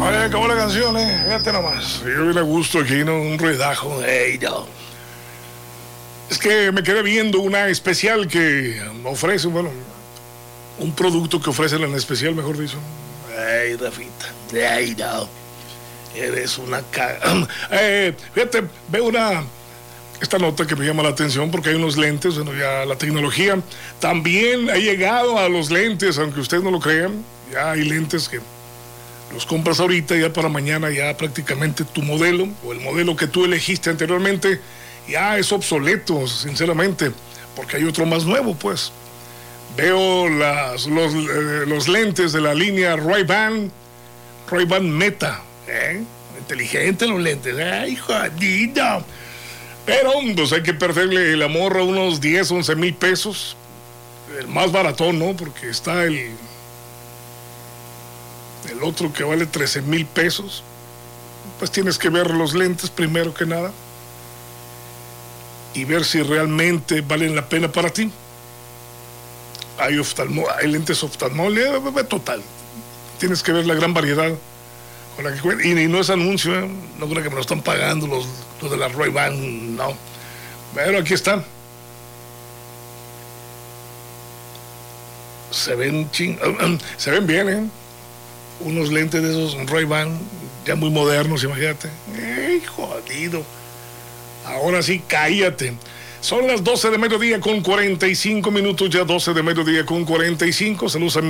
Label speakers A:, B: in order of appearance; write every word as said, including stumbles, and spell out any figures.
A: Oye, acabó la canción, eh. Fíjate nomás. Yo bien a gusto aquí, ¿no? Un ruidajo. Hey, no. Es que me quedé viendo una especial que ofrece, bueno, un producto que ofrecen en especial, mejor dicho. Ay, Rafita. Ay, no. Eres una caga. eh, fíjate, veo una... Esta nota que me llama la atención porque hay unos lentes, bueno, ya la tecnología también ha llegado a los lentes, aunque ustedes no lo crean. Ya hay lentes que los compras ahorita, ya para mañana ya prácticamente tu modelo o el modelo que tú elegiste anteriormente ya es obsoleto, sinceramente, porque hay otro más nuevo, pues. Veo las, los, eh, los lentes de la línea Ray-Ban, Ray-Ban Meta, ¿eh? Inteligente los lentes, ¡ay, jodido! Pero pues hay que perderle el amor a unos diez, once mil pesos, el más baratón, ¿no? Porque está el, el otro que vale trece mil pesos. Pues tienes que ver los lentes primero que nada y ver si realmente valen la pena para ti. Hay, oftalmo, hay lentes oftalmólogos, total. Tienes que ver la gran variedad con la que, y, y no es anuncio, ¿eh? No creo que me lo están pagando los, los de la Ray-Ban, no. Pero aquí están. Se ven ching, se ven bien, ¿eh? Unos lentes de esos Ray-Ban ya muy modernos, imagínate. ¡Ey, jodido! Ahora sí, cállate. Son las doce de mediodía con cuarenta y cinco minutos, ya doce de mediodía con cuarenta y cinco. Saludos a mi